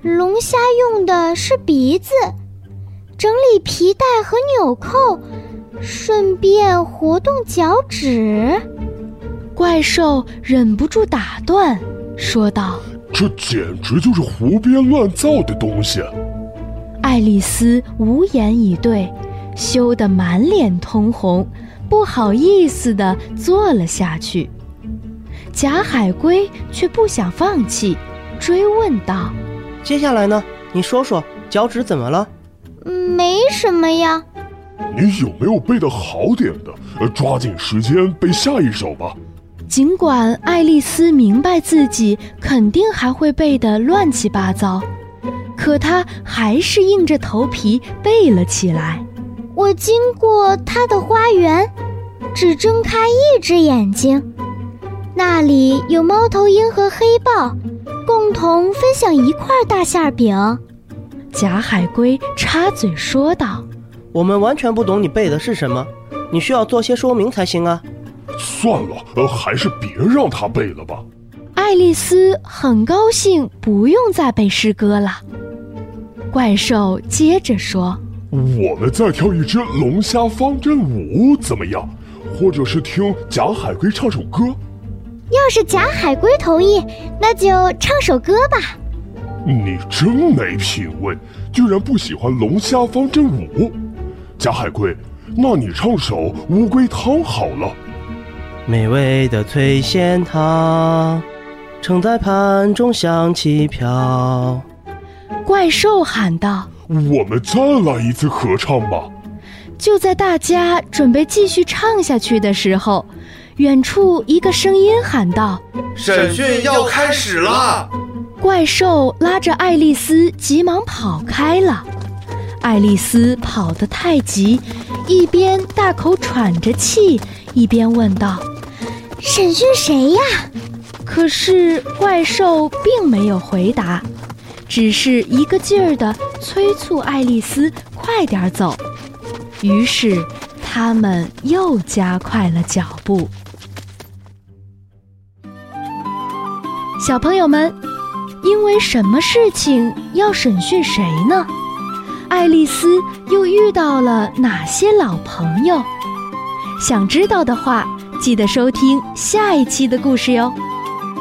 龙虾用的是鼻子，整理皮带和纽扣，顺便活动脚趾。 怪兽忍不住打断，说道： 这简直就是胡编乱造的东西。 爱丽丝无言以对，羞得满脸通红，不好意思地坐了下去。假海龟却不想放弃，追问道： 接下来呢？你说说，脚趾怎么了？ 没什么呀。 你有没有背得好点的？抓紧时间背下一首吧。 尽管爱丽丝明白自己肯定还会背得乱七八糟，可她还是硬着头皮背了起来。 我经过它的花园，只睁开一只眼睛，那里有猫头鹰和黑豹，共同分享一块大馅饼。 假海龟插嘴说道： 我们完全不懂你背的是什么，你需要做些说明才行啊。 算了，还是别让他背了吧。 爱丽丝很高兴不用再背诗歌了。怪兽接着说： 我们再跳一支龙虾方阵舞怎么样？或者是听假海龟唱首歌？ 要是假海龟同意，那就唱首歌吧。 你真没品味，居然不喜欢龙虾方阵舞。假海龟，那你唱首乌龟汤好了。 美味的脆馅汤，盛在盘中香气飘。 怪兽喊道： 我们再来一次合唱吧。 就在大家准备继续唱下去的时候，远处一个声音喊道： 审讯要开始了。 怪兽拉着爱丽丝急忙跑开了。爱丽丝跑得太急，一边大口喘着气，一边问道： 审讯谁呀？ 可是怪兽并没有回答，只是一个劲儿地催促爱丽丝快点走。于是他们又加快了脚步。小朋友们，因为什么事情要审讯谁呢？爱丽丝又遇到了哪些老朋友？想知道的话，记得收听下一期的故事哟。